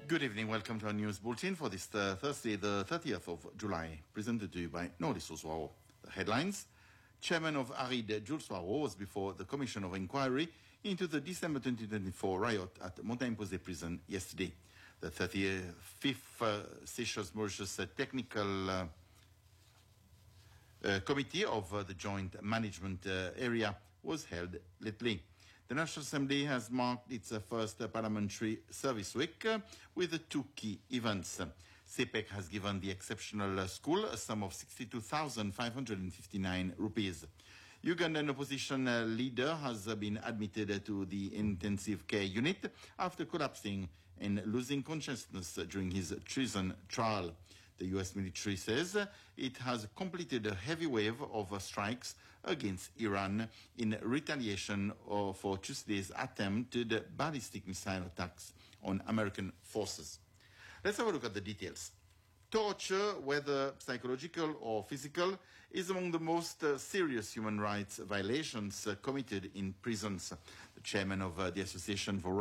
Good evening. Welcome to our news bulletin for this Thursday, the 30th of July, presented to you by Norris Oswaro. The headlines: Chairman of ARID, Jules Soireau, was before the Commission of Inquiry into the December 2024 riot at Montagne-Posay prison yesterday. The 35th Seychelles-Mauritius Technical Committee of the Joint Management Area was held lately. The National Assembly has marked its first Parliamentary Service Week with two key events. CPEC has given the exceptional school a sum of 62,559 rupees. Ugandan opposition leader has been admitted to the intensive care unit after collapsing and losing consciousness during his treason trial. The U.S. military says it has completed a heavy wave of strikes against Iran in retaliation for Tuesday's attempted ballistic missile attacks on American forces. Let's have a look at the details. Torture, whether psychological or physical, is among the most serious human rights violations committed in prisons. The chairman of the Association for